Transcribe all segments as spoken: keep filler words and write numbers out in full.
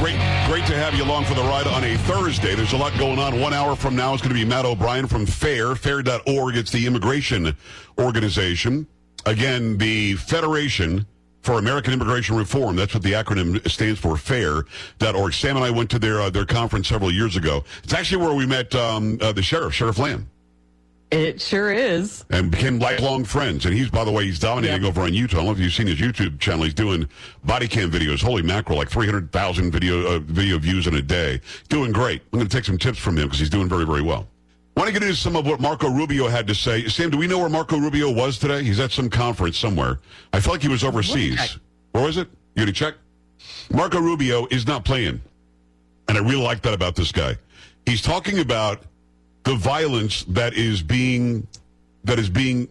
great, great to have you along for the ride on a Thursday. There's a lot going on. One hour from now is going to be Matt O'Brien from FAIR, fair dot org. It's the immigration organization. Again, the Federation for American Immigration Reform. That's what the acronym stands for, fair dot org. Sam and I went to their uh, their conference several years ago. It's actually where we met um, uh, the sheriff, Sheriff Lamb. It sure is. And became lifelong friends. And he's, by the way, he's dominating yep. over on YouTube. I don't know if you've seen his YouTube channel. He's doing body cam videos. Holy mackerel, like three hundred thousand video uh, video views in a day. Doing great. I'm going to take some tips from him because he's doing very, very well. I want to get into some of what Marco Rubio had to say. Sam, do we know where Marco Rubio was today? He's at some conference somewhere. I feel like he was overseas. Where was it? You going to check? Marco Rubio is not playing. And I really like that about this guy. He's talking about the violence that is being that is being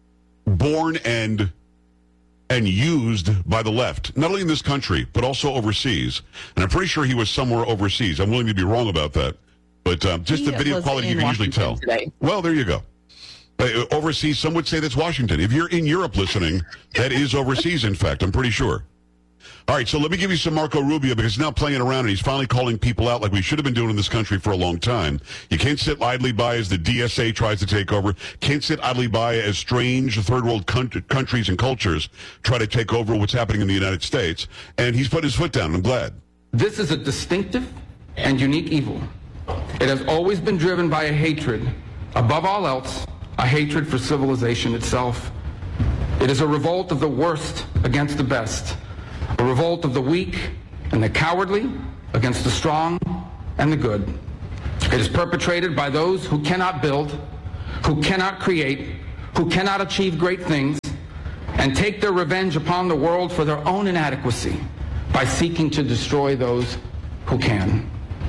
born and and used by the left, not only in this country, but also overseas. And I'm pretty sure he was somewhere overseas. I'm willing to be wrong about that. But um, just he the video quality you can Washington usually tell. Today. Well, there you go. Uh, overseas, some would say that's Washington. If you're in Europe listening, that is overseas, in fact. I'm pretty sure. All right, so let me give you some Marco Rubio because he's now playing around and he's finally calling people out like we should have been doing in this country for a long time. You can't sit idly by as the D S A tries to take over. Can't sit idly by as strange third world countries and cultures try to take over what's happening in the United States. And he's put his foot down. I'm glad. This is a distinctive and unique evil. It has always been driven by a hatred, above all else, a hatred for civilization itself. It is a revolt of the worst against the best. A revolt of the weak and the cowardly against the strong and the good. It is perpetrated by those who cannot build, who cannot create, who cannot achieve great things, and take their revenge upon the world for their own inadequacy by seeking to destroy those who can.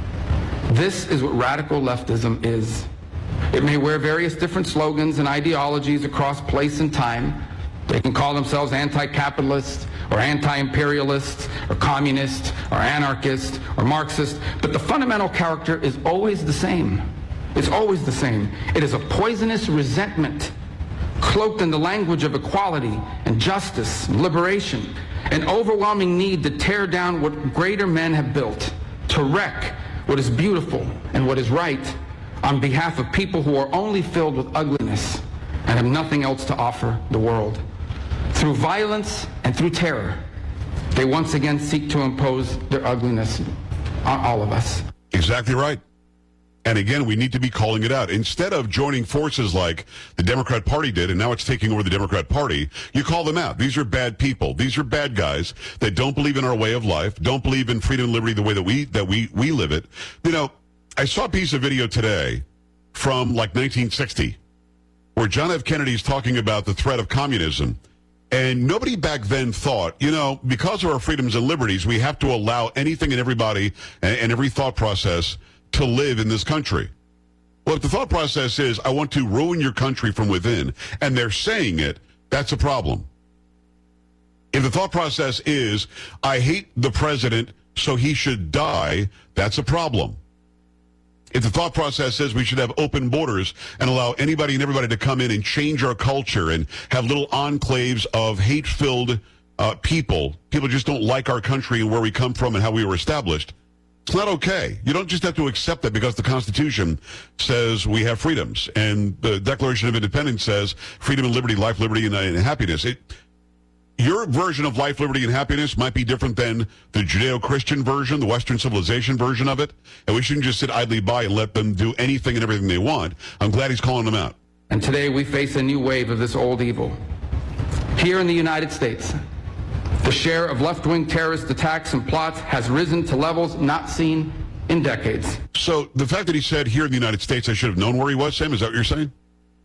This is what radical leftism is. It may wear various different slogans and ideologies across place and time. They can call themselves anti-capitalist or anti-imperialist or communist or anarchist or Marxist, but the fundamental character is always the same. It's always the same. It is a poisonous resentment cloaked in the language of equality and justice and liberation, an overwhelming need to tear down what greater men have built, to wreck what is beautiful and what is right on behalf of people who are only filled with ugliness and have nothing else to offer the world. Through violence and through terror, they once again seek to impose their ugliness on all of us. Exactly right. And again, we need to be calling it out. Instead of joining forces like the Democrat Party did, and now it's taking over the Democrat Party, you call them out. These are bad people. These are bad guys that don't believe in our way of life, don't believe in freedom and liberty the way that we that we, we live it. You know, I saw a piece of video today from like nineteen sixty where John F. Kennedy is talking about the threat of communism. And nobody back then thought, you know, because of our freedoms and liberties, we have to allow anything and everybody and, and every thought process to live in this country. Well, if the thought process is, I want to ruin your country from within, and they're saying it, that's a problem. If the thought process is, I hate the president, so he should die, that's a problem. If the thought process says we should have open borders and allow anybody and everybody to come in and change our culture and have little enclaves of hate-filled uh, people, people just don't like our country and where we come from and how we were established, it's not okay. You don't just have to accept that because the Constitution says we have freedoms and the Declaration of Independence says freedom and liberty, life, liberty, and, uh, and happiness. It, your version of life, liberty, and happiness might be different than the Judeo-Christian version, the Western civilization version of it, and we shouldn't just sit idly by and let them do anything and everything they want. I'm glad he's calling them out. And today we face a new wave of this old evil. Here in the United States, the share of left-wing terrorist attacks and plots has risen to levels not seen in decades. So the fact that he said here in the United States, I should have known where he was, Sam, is that what you're saying?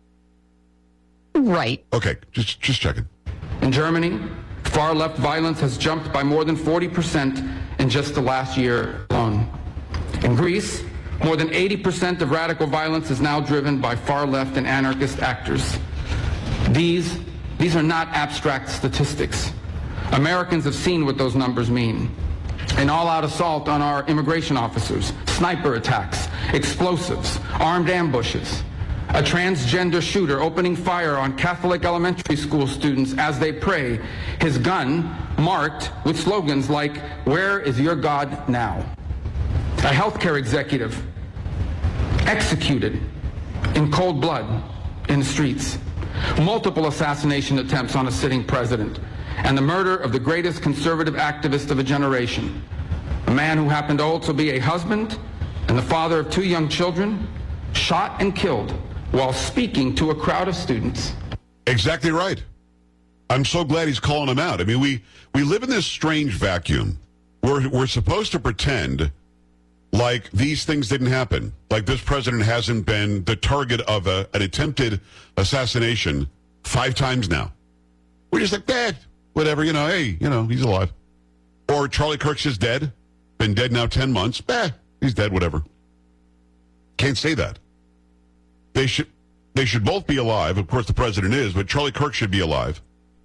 Right. Okay, just just checking. In Germany, far-left violence has jumped by more than forty percent in just the last year alone. In Greece, more than eighty percent of radical violence is now driven by far-left and anarchist actors. These, these are not abstract statistics. Americans have seen what those numbers mean. An all-out assault on our immigration officers, sniper attacks, explosives, armed ambushes, a transgender shooter opening fire on Catholic elementary school students as they pray, his gun marked with slogans like, "Where is your God now?" A healthcare executive executed in cold blood in the streets. Multiple assassination attempts on a sitting president. And the murder of the greatest conservative activist of a generation. A man who happened to also be a husband and the father of two young children, shot and killed while speaking to a crowd of students. Exactly right. I'm so glad he's calling them out. I mean, we, we live in this strange vacuum where we're supposed to pretend like these things didn't happen, like this president hasn't been the target of a, an attempted assassination five times now. We're just like, eh, whatever, you know, hey, you know, he's alive. Or Charlie Kirk's just dead, been dead now ten months, eh, he's dead, whatever. Can't say that. They should, they should both be alive. Of course, the president is, but Charlie Kirk should be alive.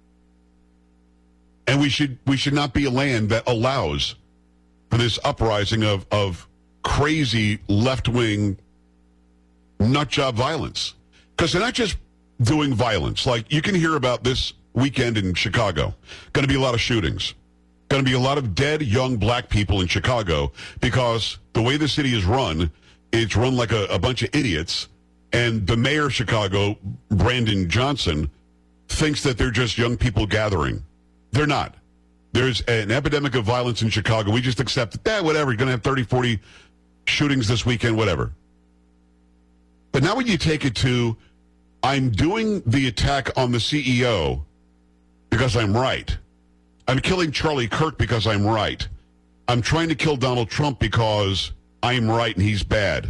And we should, we should not be a land that allows for this uprising of, of crazy left-wing nutjob violence. Because they're not just doing violence. Like, you can hear about this weekend in Chicago. Going to be a lot of shootings. Going to be a lot of dead young black people in Chicago because the way the city is run, it's run like a, a bunch of idiots. And the mayor of Chicago, Brandon Johnson, thinks that they're just young people gathering. They're not. There's an epidemic of violence in Chicago. We just accept that, eh, whatever, you're going to have thirty, forty shootings this weekend, whatever. But now when you take it to, I'm doing the attack on the C E O because I'm right. I'm killing Charlie Kirk because I'm right. I'm trying to kill Donald Trump because I'm right and he's bad.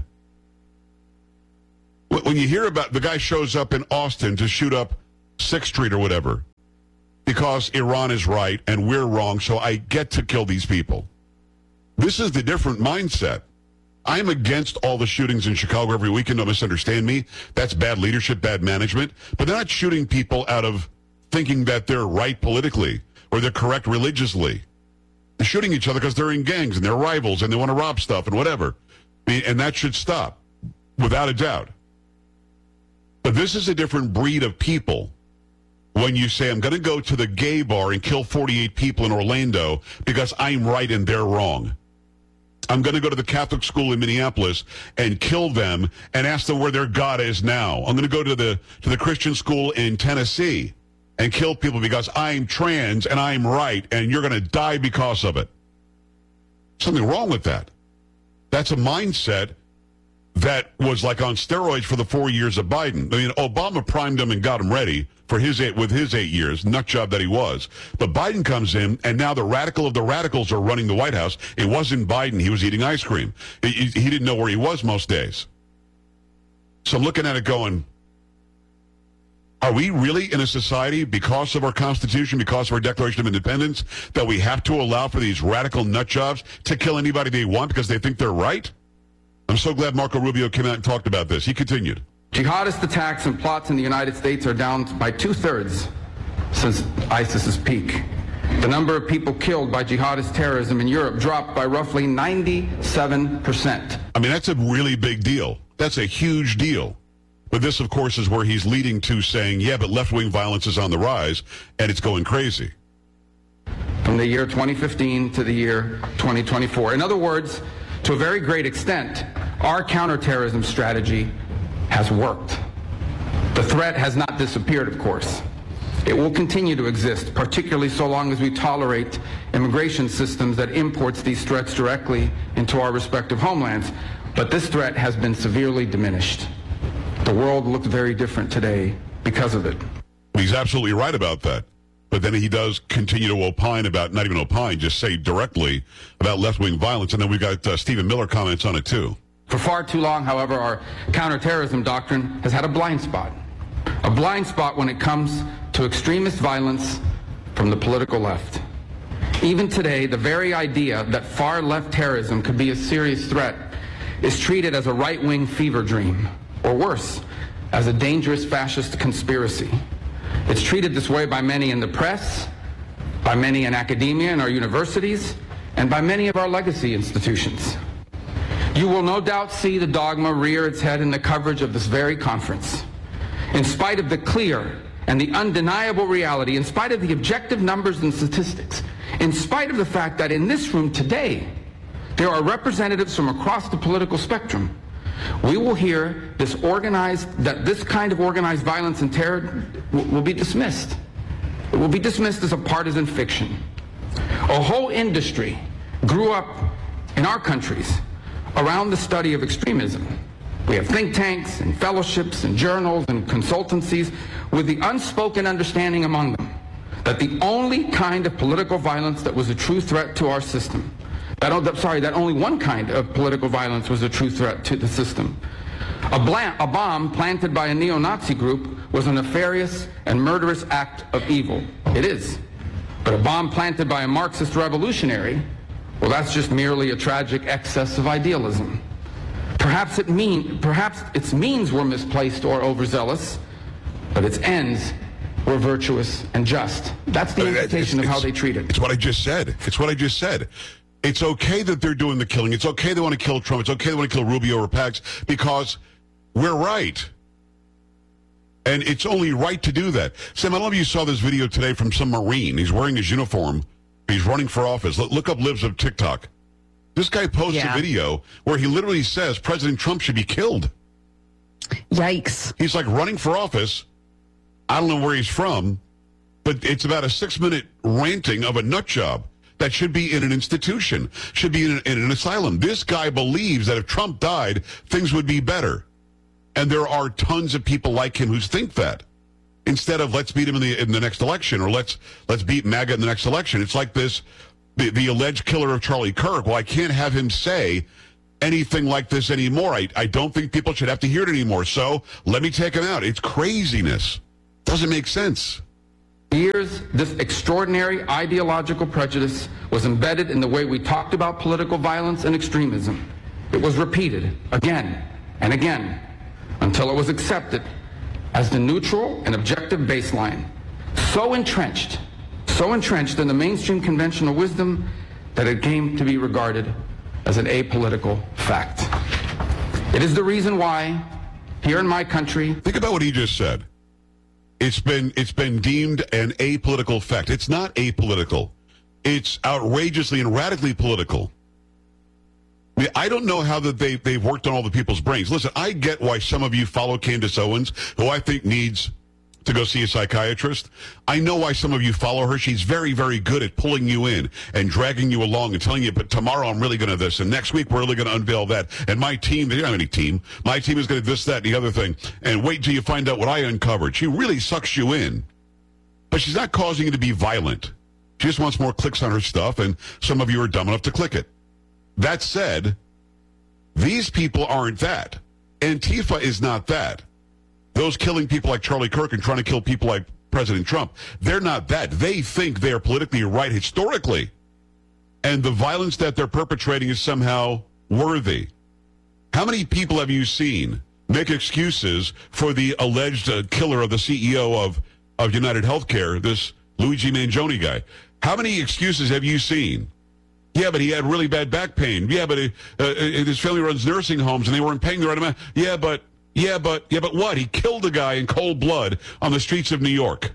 When you hear about the guy shows up in Austin to shoot up sixth street or whatever, because Iran is right and we're wrong, so I get to kill these people. This is the different mindset. I'm against all the shootings in Chicago every weekend. Don't misunderstand me. That's bad leadership, bad management. But they're not shooting people out of thinking that they're right politically or they're correct religiously. They're shooting each other because they're in gangs and they're rivals and they want to rob stuff and whatever. I mean, and that should stop, without a doubt. But this is a different breed of people. When you say, I'm going to go to the gay bar and kill forty-eight people in Orlando because I'm right and they're wrong. I'm going to go to the Catholic school in Minneapolis and kill them and ask them where their God is now. I'm going to go to the to the Christian school in Tennessee and kill people because I'm trans and I'm right and you're going to die because of it. Something wrong with that. That's a mindset that was like on steroids for the four years of Biden. I mean, Obama primed him and got him ready for his eight, with his eight years, nut job that he was. But Biden comes in, and now the radical of the radicals are running the White House. It wasn't Biden. He was eating ice cream. He, he didn't know where he was most days. So I'm looking at it going, are we really in a society, because of our Constitution, because of our Declaration of Independence, that we have to allow for these radical nut jobs to kill anybody they want because they think they're right? I'm so glad Marco Rubio came out and talked about this. He continued. Jihadist attacks and plots in the United States are down by two-thirds since ISIS's peak. The number of people killed by jihadist terrorism in Europe dropped by roughly ninety-seven percent. I mean, that's a really big deal. That's a huge deal. But this, of course, is where he's leading to saying, yeah, but left-wing violence is on the rise, and it's going crazy. From the year twenty fifteen to the year twenty twenty-four. In other words, to a very great extent, our counterterrorism strategy has worked. The threat has not disappeared, of course. It will continue to exist, particularly so long as we tolerate immigration systems that imports these threats directly into our respective homelands. But this threat has been severely diminished. The world looks very different today because of it. He's absolutely right about that. But then he does continue to opine about, not even opine, just say directly about left-wing violence. And then we've got uh, Stephen Miller comments on it, too. For far too long, however, our counterterrorism doctrine has had a blind spot. A blind spot when it comes to extremist violence from the political left. Even today, the very idea that far-left terrorism could be a serious threat is treated as a right-wing fever dream, or worse, as a dangerous fascist conspiracy. It's treated this way by many in the press, by many in academia and our universities, and by many of our legacy institutions. You will no doubt see the dogma rear its head in the coverage of this very conference. In spite of the clear and the undeniable reality, in spite of the objective numbers and statistics, in spite of the fact that in this room today, there are representatives from across the political spectrum, we will hear this organized, that this kind of organized violence and terror will, will be dismissed. It will be dismissed as a partisan fiction. A whole industry grew up in our countries around the study of extremism. We have think tanks and fellowships and journals and consultancies with the unspoken understanding among them that the only kind of political violence that was a true threat to our system, that, oh, sorry, that only one kind of political violence was a true threat to the system. A, bla- a bomb planted by a neo-Nazi group was a nefarious and murderous act of evil. It is. But a bomb planted by a Marxist revolutionary, well, that's just merely a tragic excess of idealism. Perhaps it mean, perhaps its means were misplaced or overzealous, but its ends were virtuous and just. That's the implication of how they treat it. It's what I just said. It's what I just said. It's okay that they're doing the killing. It's okay they want to kill Trump. It's okay they want to kill Rubio or Pax because we're right. And it's only right to do that. Sam, I don't know if you saw this video today from some Marine. He's wearing his uniform. He's running for office. Look up Libs of TikTok. This guy posts yeah. a video where he literally says President Trump should be killed. Yikes. He's like running for office. I don't know where he's from, but it's about a six-minute ranting of a nut job that should be in an institution, should be in an, in an asylum. This guy believes that if Trump died, things would be better. And there are tons of people like him who think that. Instead of let's beat him in the in the next election, or let's let's beat MAGA in the next election. It's like this, the, the alleged killer of Charlie Kirk. Well, I can't have him say anything like this anymore. I, I don't think people should have to hear it anymore. So let me take him out. It's craziness. Doesn't make sense. For years, this extraordinary ideological prejudice was embedded in the way we talked about political violence and extremism. It was repeated again and again until it was accepted as the neutral and objective baseline, so entrenched, so entrenched in the mainstream conventional wisdom that it came to be regarded as an apolitical fact. It is the reason why, here in my country... Think about what he just said. It's been it's been deemed an apolitical fact. It's not apolitical. It's outrageously and radically political. I mean, I don't know how that they, they've worked on all the people's brains. Listen, I get why some of you follow Candace Owens, who I think needs to go see a psychiatrist. I know why some of you follow her. She's very, very good at pulling you in and dragging you along and telling you, but tomorrow I'm really going to this, and next week we're really going to unveil that. And my team, they don't have any team. My team is going to this, that, and the other thing. And wait till you find out what I uncovered. She really sucks you in. But she's not causing you to be violent. She just wants more clicks on her stuff, and some of you are dumb enough to click it. That said, these people aren't that. Antifa is not that. Those killing people like Charlie Kirk and trying to kill people like President Trump, they're not that. They think they're politically right historically. And the violence that they're perpetrating is somehow worthy. How many people have you seen make excuses for the alleged uh, killer of the C E O of, of United Healthcare, this Luigi Mangione guy? How many excuses have you seen? Yeah, but he had really bad back pain. Yeah, but he, uh, his family runs nursing homes and they weren't paying the right amount. Yeah, but, yeah, but, yeah, but what? He killed a guy in cold blood on the streets of New York.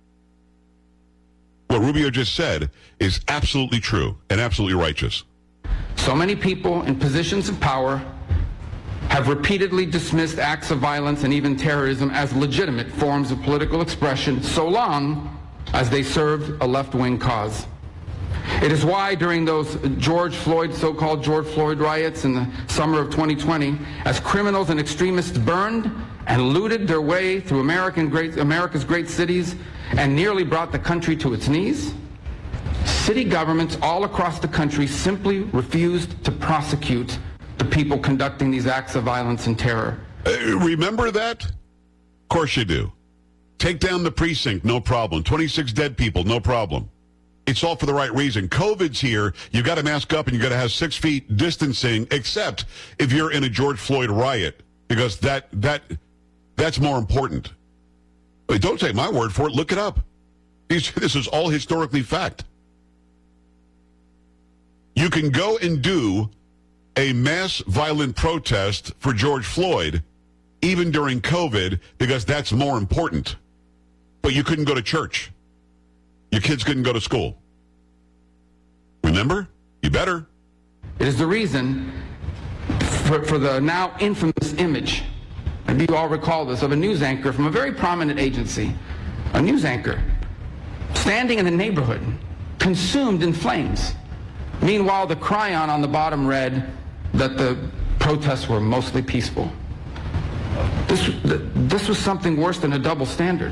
What Rubio just said is absolutely true and absolutely righteous. So many people in positions of power have repeatedly dismissed acts of violence and even terrorism as legitimate forms of political expression so long as they served a left-wing cause. It is why during those George Floyd, so-called George Floyd riots in the summer of twenty twenty, as criminals and extremists burned and looted their way through American great, America's great cities and nearly brought the country to its knees, city governments all across the country simply refused to prosecute the people conducting these acts of violence and terror. Uh, remember that? Of course you do. Take down the precinct, no problem. twenty-six dead people, no problem. It's all for the right reason. COVID's here. You've got to mask up and you've got to have six feet distancing, except if you're in a George Floyd riot, because that that that's more important. But don't take my word for it. Look it up. These, this is all historically fact. You can go and do a mass violent protest for George Floyd, even during COVID, because that's more important. But you couldn't go to church. Your kids couldn't go to school. Remember? You better. It is the reason for, for the now infamous image, maybe you all recall this, of a news anchor from a very prominent agency, a news anchor, standing in a neighborhood, consumed in flames. Meanwhile, the chyron on the bottom read that the protests were mostly peaceful. This, this was something worse than a double standard.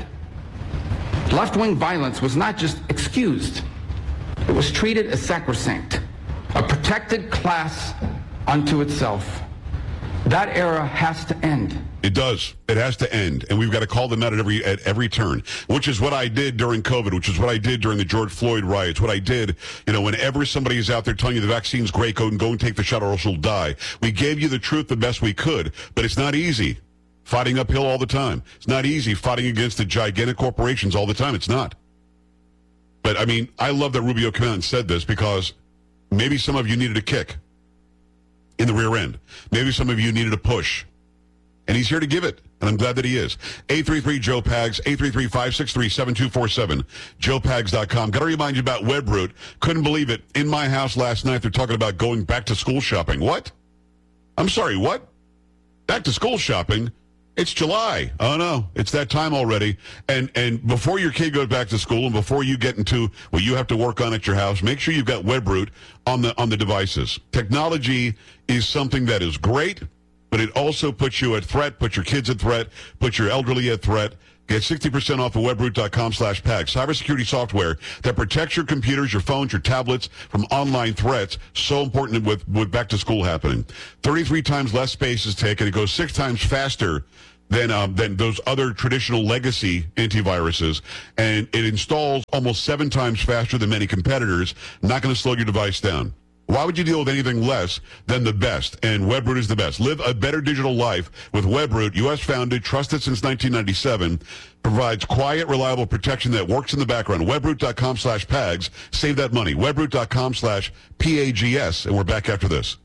Left-wing violence was not just excused, it was treated as sacrosanct, a protected class unto itself. That era has to end. It does. It has to end, and we've got to call them out at every at every turn, which is what I did during COVID, which is what I did during the George Floyd riots, what I did, you know, whenever somebody is out there telling you the vaccine's great, go and go and take the shot or else you'll die. We gave you the truth the best we could, but it's not easy fighting uphill all the time. It's not easy fighting against the gigantic corporations all the time. It's not. But, I mean, I love that Rubio came out and said this because maybe some of you needed a kick in the rear end. Maybe some of you needed a push. And he's here to give it, and I'm glad that he is. eight three three, Joe Pags, eight three three, five six three, seven two four seven, joe pags dot com. Got to remind you about Webroot. Couldn't believe it. In my house last night, they're talking about going back to school shopping. What? I'm sorry, what? Back to school shopping? It's July. Oh, no. It's that time already. And and before your kid goes back to school and before you get into what you have to work on at your house, make sure you've got Webroot on the on the devices. Technology is something that is great, but it also puts you at threat, puts your kids at threat, puts your elderly at threat. Get sixty percent off of webroot.com slash PAG. Cybersecurity software that protects your computers, your phones, your tablets from online threats. So important with, with back to school happening. thirty-three times less space is taken. It goes six times faster than um, than those other traditional legacy antiviruses. And it installs almost seven times faster than many competitors. Not going to slow your device down. Why would you deal with anything less than the best? And Webroot is the best. Live a better digital life with Webroot. U S founded, trusted since nineteen ninety-seven. Provides quiet, reliable protection that works in the background. Webroot.com slash PAGS. Save that money. Webroot.com slash P-A-G-S. And we're back after this.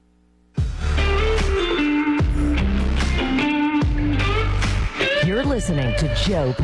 You're listening to Joe